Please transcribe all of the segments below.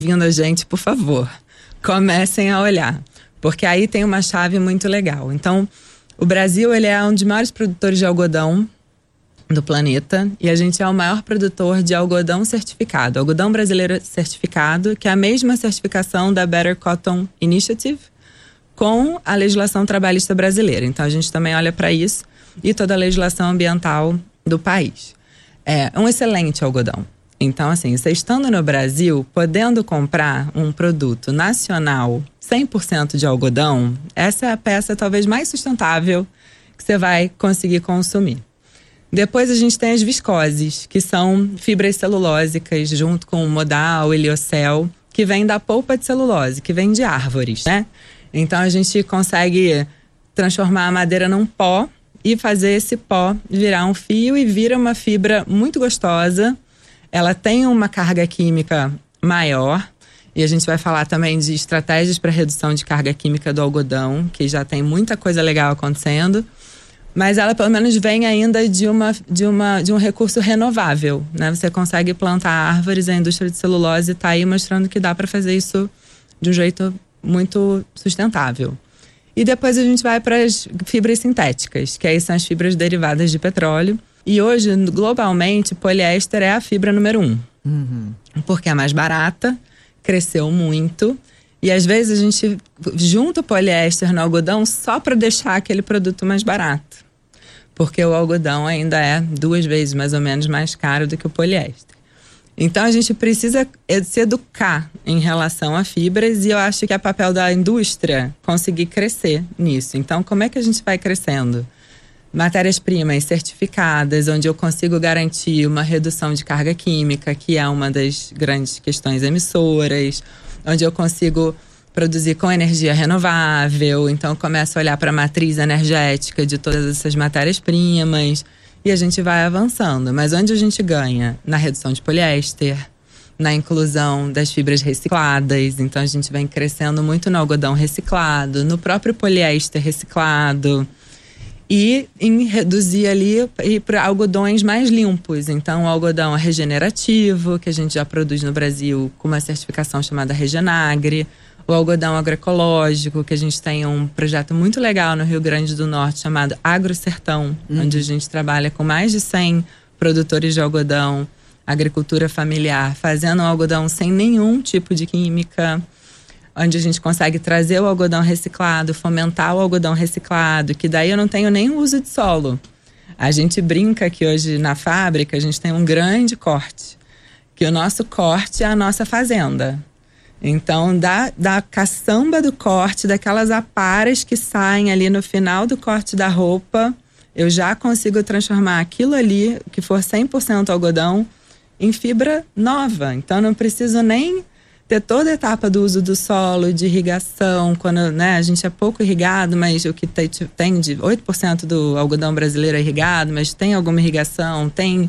Vindo a gente, por favor, comecem a olhar, porque aí tem uma chave muito legal. Então, o Brasil, ele é um dos maiores produtores de algodão do planeta, e a gente é o maior produtor de algodão certificado, algodão brasileiro certificado, que é a mesma certificação da Better Cotton Initiative, com a legislação trabalhista brasileira. Então a gente também olha para isso e toda a legislação ambiental do país. É um excelente algodão. Então, assim, você estando no Brasil, podendo comprar um produto nacional 100% de algodão, essa é a peça talvez mais sustentável que você vai conseguir consumir. Depois a gente tem as viscoses, que são fibras celulósicas junto com o modal, heliocel, que vem da polpa de celulose, que vem de árvores, né? Então a gente consegue transformar a madeira num pó e fazer esse pó virar um fio e vira uma fibra muito gostosa. Ela tem uma carga química maior e a gente vai falar também de estratégias para redução de carga química do algodão, que já tem muita coisa legal acontecendo. Mas ela pelo menos vem ainda de um recurso renovável, né? Você consegue plantar árvores, a indústria de celulose está aí mostrando que dá para fazer isso de um jeito muito sustentável. E depois a gente vai para as fibras sintéticas, que aí são as fibras derivadas de petróleo. E hoje, globalmente, poliéster é a fibra número 1. Porque é mais barata, cresceu muito. E às vezes a gente junta o poliéster no algodão só para deixar aquele produto mais barato. Porque o algodão ainda é 2 vezes mais ou menos mais caro do que o poliéster. Então a gente precisa se educar em relação a fibras e eu acho que é papel da indústria conseguir crescer nisso. Então como é que a gente vai crescendo? Matérias-primas certificadas, onde eu consigo garantir uma redução de carga química, que é uma das grandes questões emissoras, onde eu consigo produzir com energia renovável. Então eu começo a olhar para a matriz energética de todas essas matérias-primas e a gente vai avançando. Mas onde a gente ganha? Na redução de poliéster, na inclusão das fibras recicladas. Então a gente vem crescendo muito no algodão reciclado, no próprio poliéster reciclado. E em reduzir ali para algodões mais limpos. Então, o algodão regenerativo, que a gente já produz no Brasil com uma certificação chamada Regenagre. O algodão agroecológico, que a gente tem um projeto muito legal no Rio Grande do Norte chamado AgroSertão, onde a gente trabalha com mais de 100 produtores de algodão, agricultura familiar, fazendo um algodão sem nenhum tipo de química, onde a gente consegue trazer o algodão reciclado, fomentar o algodão reciclado, que daí eu não tenho nem uso de solo. A gente brinca que hoje na fábrica a gente tem um grande corte, que o nosso corte é a nossa fazenda. Então, da caçamba do corte, daquelas aparas que saem ali no final do corte da roupa, eu já consigo transformar aquilo ali, que for 100% algodão, em fibra nova. Então, não preciso nem ter toda a etapa do uso do solo, de irrigação, quando, né, a gente é pouco irrigado, mas o que tem de 8% do algodão brasileiro é irrigado, mas tem alguma irrigação, tem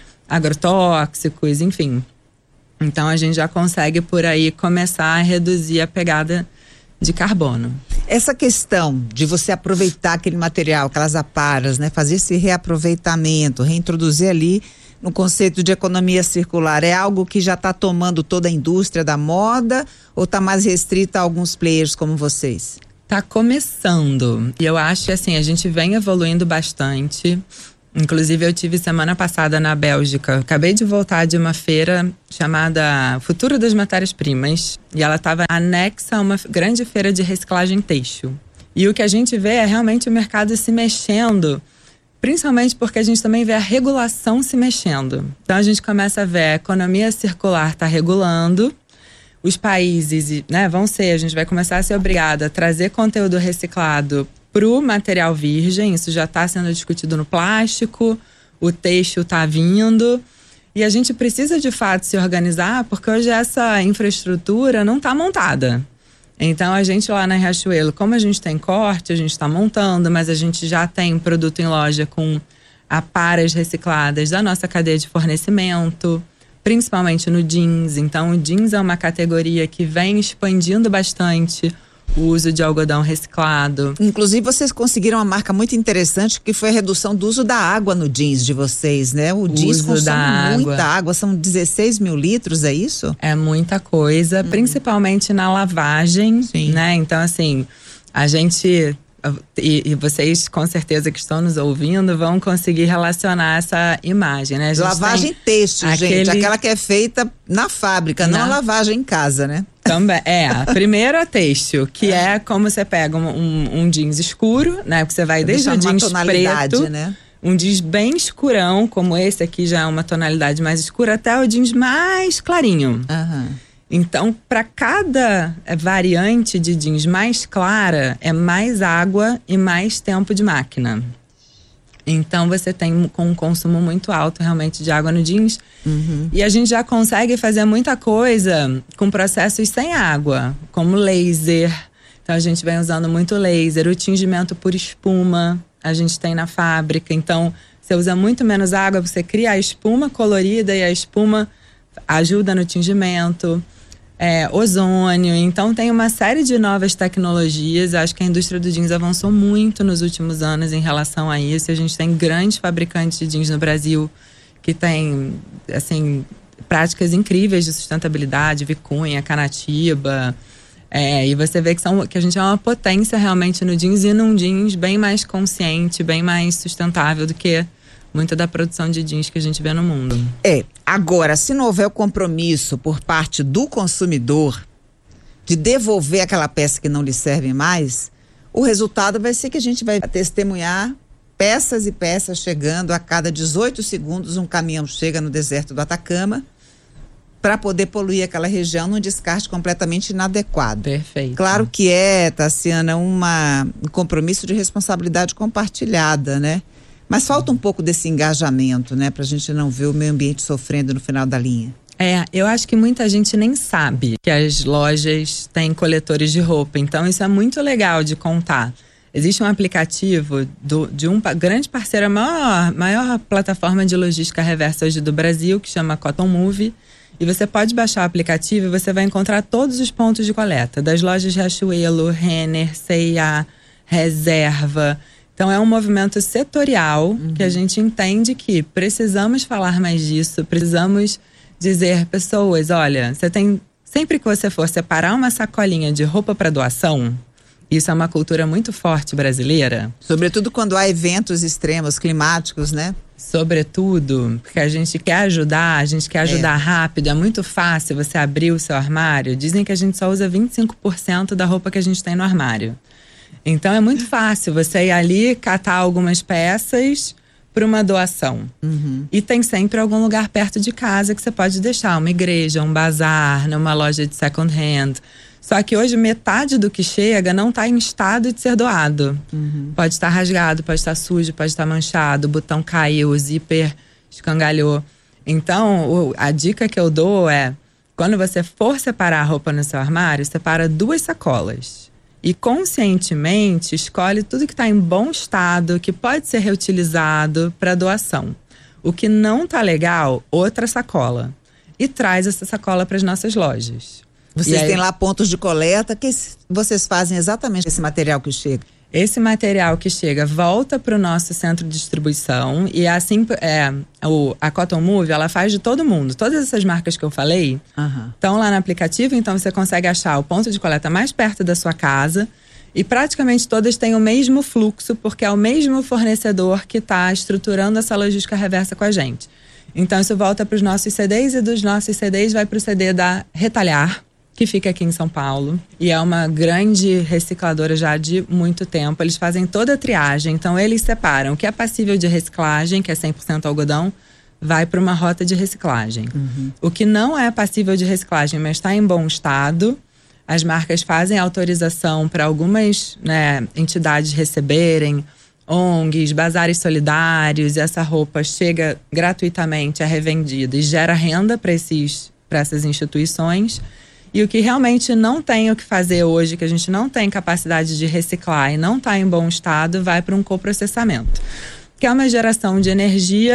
agrotóxicos, enfim. Então a gente já consegue por aí começar a reduzir a pegada de carbono. Essa questão de você aproveitar aquele material, aquelas aparas, né, fazer esse reaproveitamento, reintroduzir ali no conceito de economia circular, é algo que já está tomando toda a indústria da moda ou está mais restrita a alguns players como vocês? Está começando. E eu acho que assim, a gente vem evoluindo bastante. Inclusive eu tive semana passada na Bélgica. Acabei de voltar de uma feira chamada Futuro das Matérias-Primas. E ela estava anexa a uma grande feira de reciclagem têxtil. E o que a gente vê é realmente o mercado se mexendo, principalmente porque a gente também vê a regulação se mexendo. Então a gente começa a ver a economia circular está regulando, os países, né, a gente vai começar a ser obrigado a trazer conteúdo reciclado para o material virgem. Isso já está sendo discutido no plástico, o têxtil está vindo. E a gente precisa de fato se organizar, porque hoje essa infraestrutura não está montada. Então a gente lá na Riachuelo, como a gente tem corte, a gente está montando, mas a gente já tem produto em loja com aparas recicladas da nossa cadeia de fornecimento, principalmente no jeans. Então o jeans é uma categoria que vem expandindo bastante o uso de algodão reciclado. Inclusive, vocês conseguiram uma marca muito interessante, que foi a redução do uso da água no jeans de vocês, né? O jeans consome muita água, são 16 mil litros, é isso? É muita coisa, principalmente na lavagem, né? Então, assim, a gente... E vocês, com certeza, que estão nos ouvindo, vão conseguir relacionar essa imagem, né? Lavagem têxtil, gente, aquela que é feita na fábrica, não a lavagem em casa, né? Também, a primeira têxtil, que é como você pega um jeans escuro, né? Porque você vai desde o jeans preto, né? Um jeans bem escurão, como esse aqui já é uma tonalidade mais escura, até o jeans mais clarinho. Então, para cada variante de jeans mais clara, é mais água e mais tempo de máquina. Então, você tem um consumo muito alto, realmente, de água no jeans. E a gente já consegue fazer muita coisa com processos sem água, como laser. Então, a gente vem usando muito laser. O tingimento por espuma, a gente tem na fábrica. Então, você usa muito menos água, você cria a espuma colorida e a espuma ajuda no tingimento. Ozônio, então tem uma série de novas tecnologias. Acho que a indústria do jeans avançou muito nos últimos anos em relação a isso. A gente tem grandes fabricantes de jeans no Brasil que têm, assim, práticas incríveis de sustentabilidade, Vicunha, Canatiba, e você vê que a gente é uma potência realmente no jeans, e num jeans bem mais consciente, bem mais sustentável do que muita da produção de jeans que a gente vê no mundo. Agora, se não houver o compromisso por parte do consumidor de devolver aquela peça que não lhe serve mais, o resultado vai ser que a gente vai testemunhar peças e peças chegando a cada 18 segundos. Um caminhão chega no deserto do Atacama para poder poluir aquela região num descarte completamente inadequado. Perfeito. Claro que Tassiana, um compromisso de responsabilidade compartilhada, né? Mas falta um pouco desse engajamento, né? Pra gente não ver o meio ambiente sofrendo no final da linha. Eu acho que muita gente nem sabe que as lojas têm coletores de roupa. Então, isso é muito legal de contar. Existe um aplicativo de um grande parceiro, a maior plataforma de logística reversa hoje do Brasil, que chama Cotton Move. E você pode baixar o aplicativo e você vai encontrar todos os pontos de coleta. Das lojas Riachuelo, Renner, C&A, Reserva. Então, é um movimento setorial que a gente entende que precisamos falar mais disso, precisamos dizer, pessoas, olha, sempre que você for separar uma sacolinha de roupa para doação, isso é uma cultura muito forte brasileira. Sobretudo quando há eventos extremos, climáticos, né? Sobretudo, porque a gente quer ajudar rápido, é muito fácil você abrir o seu armário. Dizem que a gente só usa 25% da roupa que a gente tem no armário. Então é muito fácil você ir ali, catar algumas peças para uma doação. E tem sempre algum lugar perto de casa que você pode deixar, uma igreja, um bazar, numa loja de second hand. Só que hoje metade do que chega não está em estado de ser doado. Pode estar rasgado, pode estar sujo, pode estar manchado, o botão caiu, o zíper escangalhou. Então, a dica que eu dou é, quando você for separar a roupa no seu armário, separa 2 sacolas. E conscientemente escolhe tudo que está em bom estado, que pode ser reutilizado para doação. O que não tá legal, outra sacola. E traz essa sacola para as nossas lojas. Vocês têm lá pontos de coleta, que vocês fazem exatamente esse material que chega? Esse material que chega volta para o nosso centro de distribuição, e assim a Cotton Move, ela faz de todo mundo. Todas essas marcas que eu falei estão lá no aplicativo, então você consegue achar o ponto de coleta mais perto da sua casa, e praticamente todas têm o mesmo fluxo, porque é o mesmo fornecedor que está estruturando essa logística reversa com a gente. Então isso volta para os nossos CDs, e dos nossos CDs vai para o CD da Retalhar, que fica aqui em São Paulo, e é uma grande recicladora já de muito tempo. Eles fazem toda a triagem, então eles separam o que é passível de reciclagem, que é 100% algodão, vai para uma rota de reciclagem. O que não é passível de reciclagem, mas está em bom estado, as marcas fazem autorização para algumas, né, entidades receberem, ONGs, bazares solidários, e essa roupa chega gratuitamente, é revendida e gera renda para essas instituições. E o que realmente não tem o que fazer hoje, que a gente não tem capacidade de reciclar e não está em bom estado, vai para um coprocessamento. Que é uma geração de energia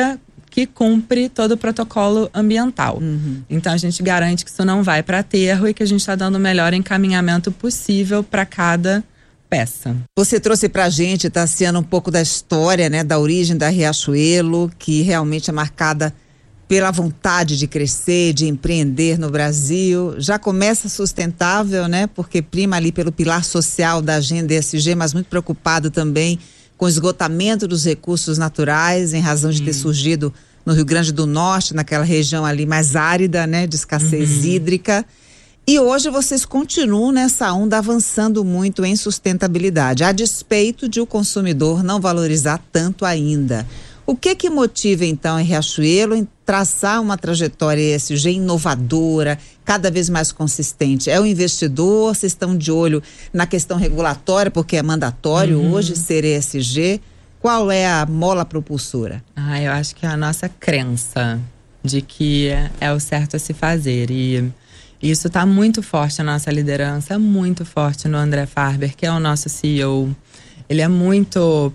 que cumpre todo o protocolo ambiental. Então a gente garante que isso não vai para aterro e que a gente está dando o melhor encaminhamento possível para cada peça. Você trouxe pra gente, Taciana, um pouco da história, né, da origem da Riachuelo, que realmente é marcada pela vontade de crescer, de empreender no Brasil. Já começa sustentável, né, porque prima ali pelo pilar social da agenda ESG, mas muito preocupado também com o esgotamento dos recursos naturais, em razão de ter surgido no Rio Grande do Norte, naquela região ali mais árida, né, de escassez hídrica. E hoje vocês continuam nessa onda avançando muito em sustentabilidade, a despeito de o consumidor não valorizar tanto ainda. O que motiva então a Riachuelo em traçar uma trajetória ESG inovadora, cada vez mais consistente? É o investidor? Vocês estão de olho na questão regulatória, porque é mandatório hoje ser ESG? Qual é a mola propulsora? Eu acho que é a nossa crença de que é o certo a se fazer. E isso está muito forte na nossa liderança, muito forte no André Farber, que é o nosso CEO. Ele é muito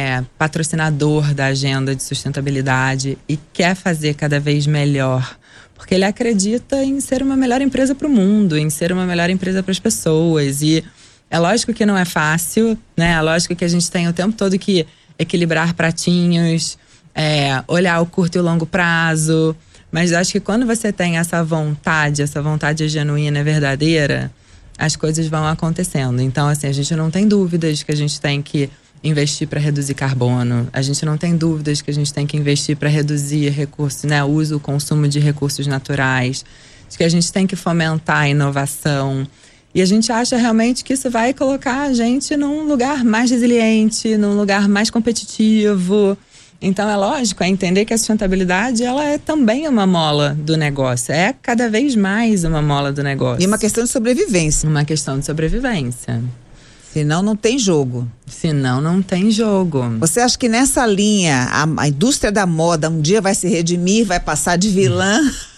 patrocinador da agenda de sustentabilidade e quer fazer cada vez melhor. Porque ele acredita em ser uma melhor empresa para o mundo, em ser uma melhor empresa para as pessoas. E é lógico que não é fácil, né? É lógico que a gente tem o tempo todo que equilibrar pratinhos, olhar o curto e o longo prazo. Mas eu acho que quando você tem essa vontade é genuína, é verdadeira, as coisas vão acontecendo. Então, assim, a gente não tem dúvidas que a gente tem que investir para reduzir carbono. A gente não tem dúvidas que a gente tem que investir para reduzir recursos, né? O consumo de recursos naturais. De que a gente tem que fomentar a inovação. E a gente acha realmente que isso vai colocar a gente num lugar mais resiliente, num lugar mais competitivo. Então é lógico, é entender que a sustentabilidade ela é também uma mola do negócio. É cada vez mais uma mola do negócio. E uma questão de sobrevivência. Uma questão de sobrevivência. Senão não tem jogo. Senão não tem jogo. Você acha que nessa linha a indústria da moda um dia vai se redimir, vai passar de vilã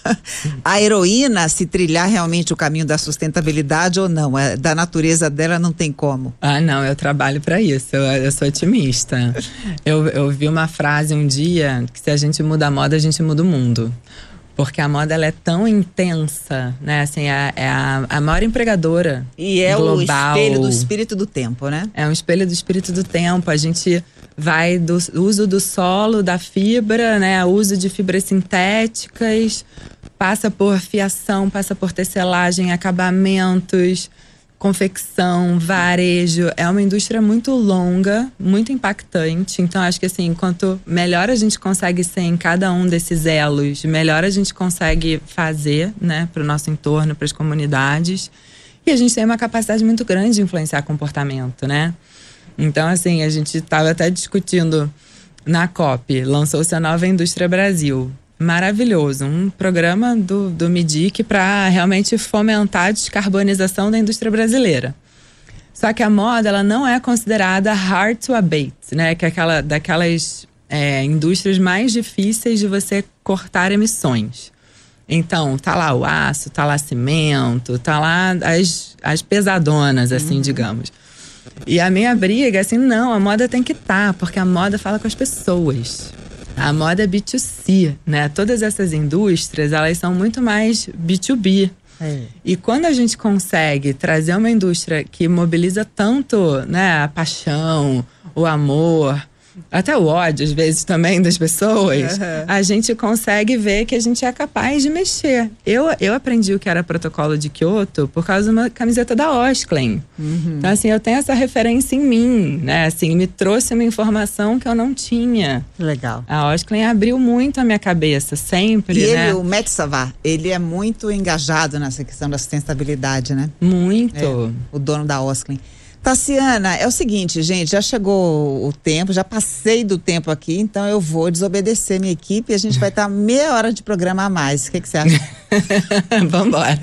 a heroína, se trilhar realmente o caminho da sustentabilidade ou não? Da natureza dela não tem como. Não, eu trabalho para isso, eu sou otimista. Eu vi uma frase um dia que se a gente muda a moda, a gente muda o mundo. Porque a moda ela é tão intensa, né? Assim, é a maior empregadora e é global. O espelho do espírito do tempo, né? É um espelho do espírito do tempo. A gente vai do uso do solo, da fibra, né? Uso de fibras sintéticas, passa por fiação, passa por tecelagem, acabamentos, confecção, varejo. É uma indústria muito longa, muito impactante. Então, acho que assim, quanto melhor a gente consegue ser em cada um desses elos, melhor a gente consegue fazer, né, para o nosso entorno, para as comunidades. E a gente tem uma capacidade muito grande de influenciar comportamento, né? Então, assim, a gente estava até discutindo na COP, lançou-se a Nova Indústria Brasil. Maravilhoso, um programa do MIDIC para realmente fomentar a descarbonização da indústria brasileira. Só que a moda ela não é considerada hard to abate, né? Que é daquelas indústrias mais difíceis de você cortar emissões. Então, tá lá o aço, tá lá cimento, tá lá as pesadonas, assim, digamos. E a minha briga, assim, não, a moda tem que estar, porque a moda fala com as pessoas. A moda é B2C, né? Todas essas indústrias, elas são muito mais B2B. E quando a gente consegue trazer uma indústria que mobiliza tanto, né, a paixão, o amor, até o ódio, às vezes, também das pessoas, a gente consegue ver que a gente é capaz de mexer. Eu aprendi o que era protocolo de Kyoto por causa de uma camiseta da Osklen. Então, assim, eu tenho essa referência em mim, né? Assim, me trouxe uma informação que eu não tinha. Legal. A Osklen abriu muito a minha cabeça, sempre, e né? ele, o Metsavar, ele é muito engajado nessa questão da sustentabilidade, né? Muito. O dono da Osklen. Taciana, é o seguinte, gente, já chegou o tempo, já passei do tempo aqui, então eu vou desobedecer minha equipe e a gente vai estar meia hora de programa a mais. O que você acha? Vambora.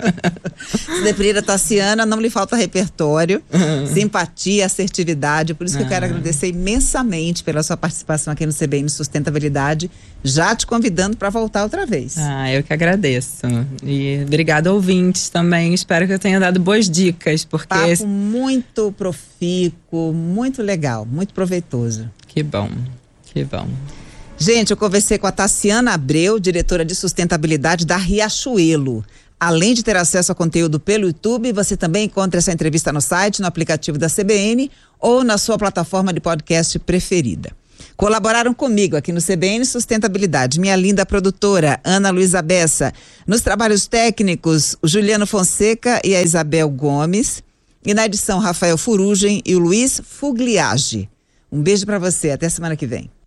Deprira Taciana, não lhe falta repertório, simpatia, assertividade, por isso que eu quero agradecer imensamente pela sua participação aqui no CBN Sustentabilidade, já te convidando para voltar outra vez. Eu que agradeço. E obrigada, ouvintes, também. Espero que eu tenha dado boas dicas, porque... Papo muito profícuo, muito legal, muito proveitoso. Que bom, que bom. Gente, eu conversei com a Tassiana Abreu, diretora de sustentabilidade da Riachuelo. Além de ter acesso a conteúdo pelo YouTube, você também encontra essa entrevista no site, no aplicativo da CBN ou na sua plataforma de podcast preferida. Colaboraram comigo aqui no CBN Sustentabilidade, minha linda produtora, Ana Luísa Bessa. Nos trabalhos técnicos, o Juliano Fonseca e a Isabel Gomes. E na edição, Rafael Furugem e o Luiz Fugliage. Um beijo para você, até semana que vem.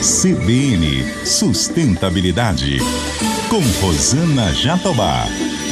CBN Sustentabilidade, com Rosana Jatobá.